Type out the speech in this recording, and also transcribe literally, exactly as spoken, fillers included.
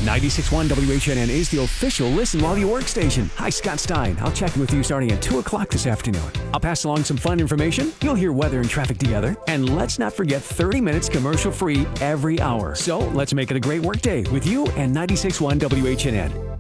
ninety-six point one W H N N is the official listen while you work station. Hi, Scott Stein. I'll check in with you starting at two o'clock this afternoon. I'll pass along some fun information. You'll hear weather and traffic together. And let's not forget thirty minutes commercial free every hour. So let's make it a great work day with you and ninety-six point one W H N N.